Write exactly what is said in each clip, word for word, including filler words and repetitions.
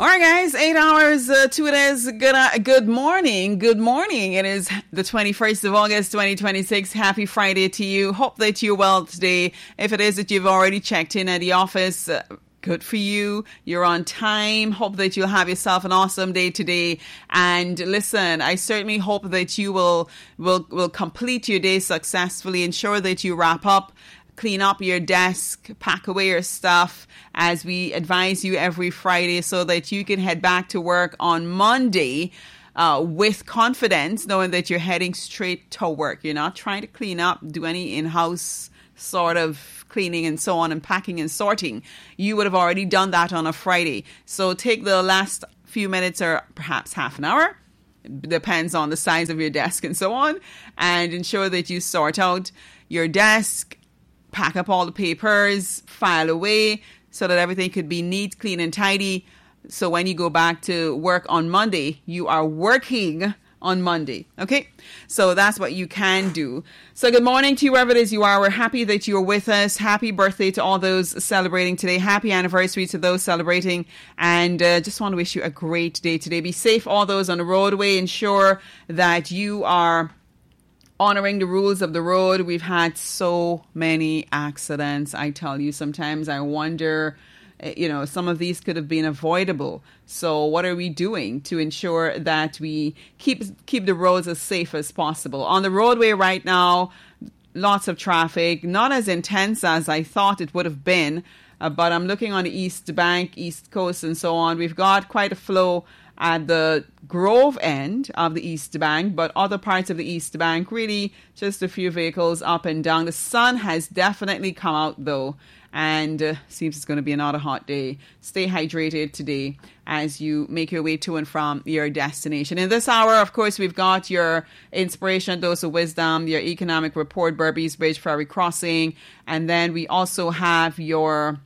All right, guys, eight hours uh, to it is. Good, uh, good morning. Good morning. It is the twenty-first of August, twenty twenty-six. Happy Friday to you. Hope that you're well today. If it is that you've already checked in at the office, uh, good for you. You're on time. Hope that you'll have yourself an awesome day today. And listen, I certainly hope that you will will will complete your day successfully. Ensure that you wrap up, clean up your desk, pack away your stuff, as we advise you every Friday, so that you can head back to work on Monday uh, with confidence, knowing that you're heading straight to work. You're not trying to clean up, do any in-house sort of cleaning and so on, and packing and sorting. You would have already done that on a Friday. So take the last few minutes, or perhaps half an hour, depends on the size of your desk and so on, and ensure that you sort out your desk, pack up all the papers, file away, so that everything could be neat, clean, and tidy. So when you go back to work on Monday, you are working on Monday. Okay? So that's what you can do. So good morning to you, wherever it is you are. We're happy that you're with us. Happy birthday to all those celebrating today. Happy anniversary to those celebrating. And uh, just want to wish you a great day today. Be safe, all those on the roadway. Ensure that you are honoring the rules of the road. We've had so many accidents. I tell you, sometimes I wonder, you know, some of these could have been avoidable. So what are we doing to ensure that we keep keep the roads as safe as possible? On the roadway right now, lots of traffic, not as intense as I thought it would have been, uh, but I'm looking on the East Bank, East Coast, and so on. We've got quite a flow at the Grove end of the East Bank, but other parts of the East Bank, really just a few vehicles up and down. The sun has definitely come out, though, and uh, seems it's going to be another hot day. Stay hydrated today as you make your way to and from your destination. In this hour, of course, we've got your inspiration dose of wisdom, your economic report, Berbice Bridge Ferry Crossing, and then we also have your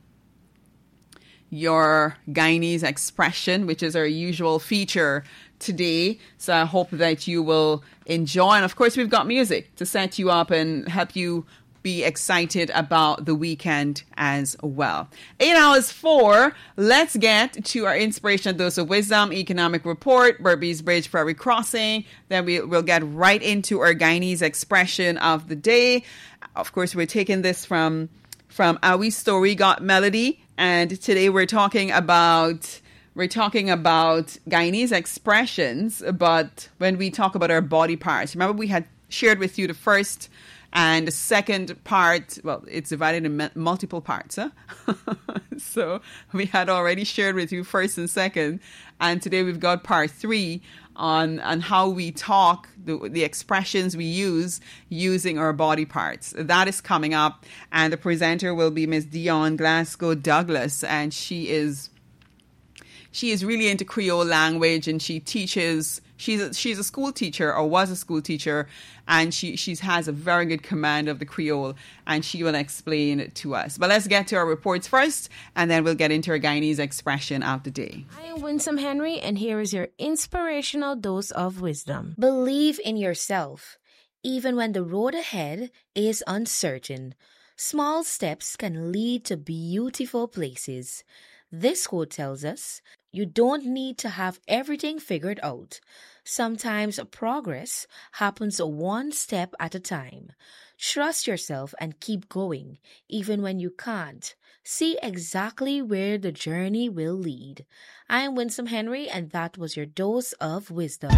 your Guyanese expression, which is our usual feature today. So I hope that you will enjoy. And of course, we've got music to set you up and help you be excited about the weekend as well. Eight hours four, let's get to our inspiration dose of wisdom, economic report, Berbice Bridge Ferry Crossing. Then we, we'll get right into our Guyanese expression of the day. Of course, we're taking this from, from Awi Story Got Melody. And today we're talking about we're talking about Guyanese expressions, but when we talk about our body parts, remember we had shared with you the first and the second part. Well, it's divided in multiple parts, huh? So we had already shared with you first and second, and today we've got part three on on how we talk, the, the expressions we use using our body parts. That is coming up, and the presenter will be Miss Dion Glasgow Douglas, and she is she is really into Creole language, and she teaches. She's a, she's a school teacher, or was a school teacher, and she she has a very good command of the Creole, and she will explain it to us. But let's get to our reports first, and then we'll get into our Guyanese expression of the day. I am Winsome Henry, and here is your inspirational dose of wisdom. Believe in yourself, even when the road ahead is uncertain. Small steps can lead to beautiful places. This quote tells us, you don't need to have everything figured out. Sometimes progress happens one step at a time. Trust yourself and keep going, even when you can't. See exactly where the journey will lead. I am Winsome Henry, and that was your dose of wisdom.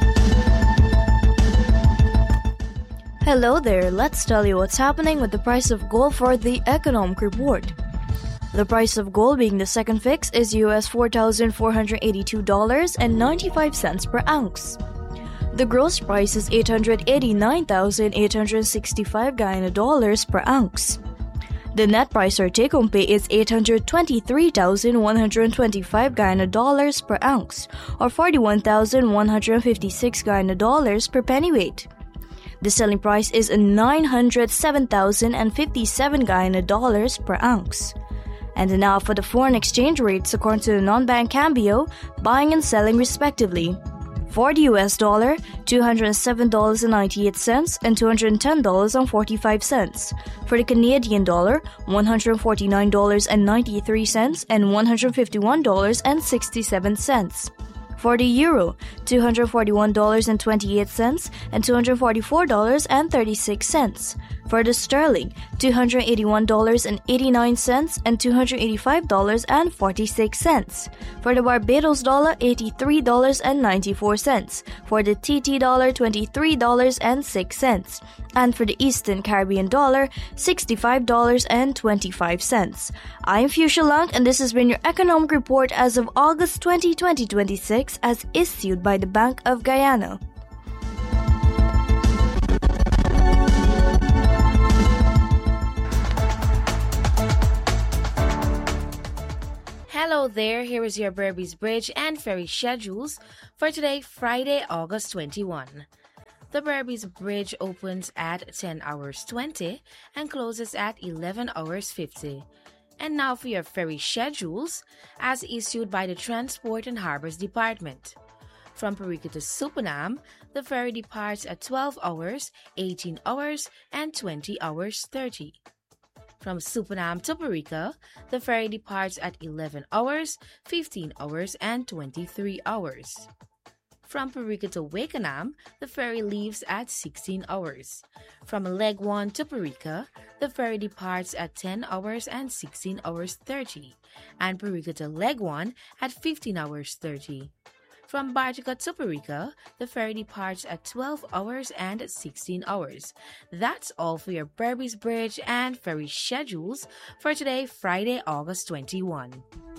Hello there, let's tell you what's happening with the price of gold for the economic report. The price of gold being the second fix is U S four thousand four hundred eighty-two dollars and ninety-five cents per ounce. The gross price is eight hundred eighty-nine thousand eight hundred sixty-five Guyana dollars per ounce. The net price or take-home pay is eight hundred twenty-three thousand one hundred twenty-five Guyana dollars per ounce, or forty-one thousand one hundred fifty-six Guyana dollars per pennyweight. The selling price is nine hundred seven thousand fifty-seven Guyana dollars per ounce. And now for the foreign exchange rates according to the non-bank Cambio, buying and selling respectively. For the U S dollar, two hundred seven dollars and ninety-eight cents and two hundred ten dollars and forty-five cents. For the Canadian dollar, one hundred forty-nine dollars and ninety-three cents and one hundred fifty-one dollars and sixty-seven cents. For the euro, two hundred forty-one dollars and twenty-eight cents and two hundred forty-four dollars and thirty-six cents. For the sterling, two hundred eighty-one dollars and eighty-nine cents and two hundred eighty-five dollars and forty-six cents. For the Barbados dollar, eighty-three dollars and ninety-four cents. For the T T dollar, twenty-three dollars and six cents. And for the Eastern Caribbean dollar, sixty-five dollars and twenty-five cents. I'm Fuchsia Lang, and this has been your economic report as of August twentieth, twenty twenty-six, as issued by the Bank of Guyana. Hello there, here is your Berbice Bridge and ferry schedules for today, Friday, August twenty-first. The Berbice Bridge opens at ten hours twenty and closes at eleven hours fifty. And now for your ferry schedules as issued by the Transport and Harbors Department. From Parika to Supanam, the ferry departs at twelve hours, eighteen hours, and twenty hours thirty. From Supanam to Parika, the ferry departs at eleven hours, fifteen hours, and twenty-three hours. From Parika to Wakenham, the ferry leaves at sixteen hours. From Legwan to Parika, the ferry departs at ten hours and sixteen hours thirty, and Parika to Legwan at fifteen hours thirty. From Bartica to Parika, the ferry departs at twelve hours and sixteen hours. That's all for your Berbice Bridge and ferry schedules for today, Friday, August twenty-first.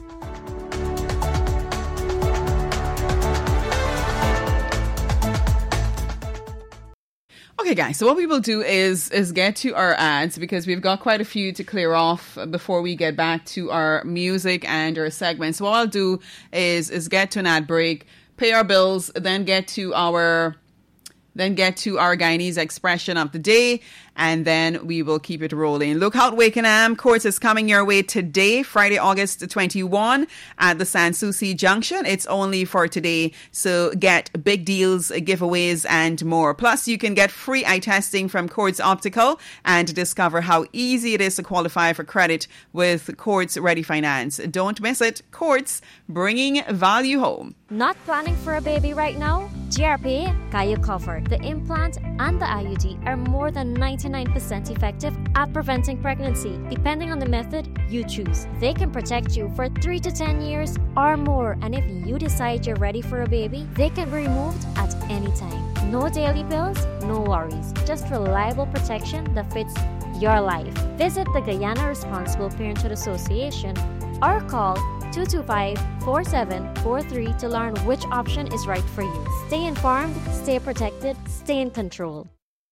Okay, guys, so what we will do is is get to our ads because we've got quite a few to clear off before we get back to our music and our segments. So what I'll do is is get to an ad break, pay our bills, then get to our then get to our Guyanese expression of the day, and then we will keep it rolling. Look out, Wakenham Courts is coming your way today, Friday, August twenty-first at the Sans Souci Junction. It's only for today, so get big deals, giveaways, and more. Plus, you can get free eye testing from Courts Optical and discover how easy it is to qualify for credit with Courts Ready Finance. Don't miss it. Courts, bringing value home. Not planning for a baby right now? G R P Kaya Cover. The implant and the I U D are more than ninety-nine percent effective at preventing pregnancy, depending on the method you choose. They can protect you for three to ten years or more, and if you decide you're ready for a baby, they can be removed at any time. No daily pills, no worries. Just reliable protection that fits your life. Visit the Guyana Responsible Parenthood Association or call two two five, four seven four three to learn which option is right for you. Stay informed, stay protected, stay in control.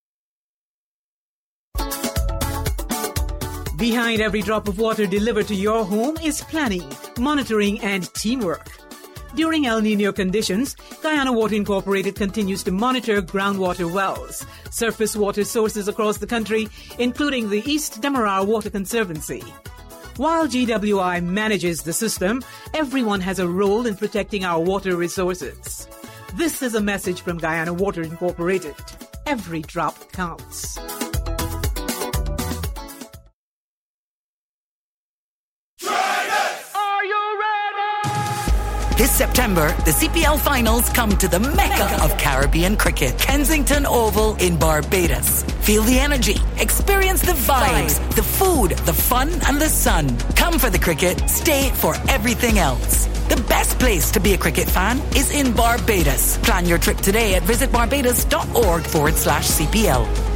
Behind every drop of water delivered to your home is planning, monitoring, and teamwork. During El Niño conditions, Guyana Water Incorporated continues to monitor groundwater wells, surface water sources across the country, including the East Demerara Water Conservancy. While G W I manages the system, everyone has a role in protecting our water resources. This is a message from Guyana Water Incorporated. Every drop counts. This September, the C P L finals come to the Mecca of Caribbean cricket, Kensington Oval in Barbados. Feel the energy, experience the vibes, the food, the fun, and the sun. Come for the cricket, stay for everything else. The best place to be a cricket fan is in Barbados. Plan your trip today at visitbarbados.org forward slash CPL.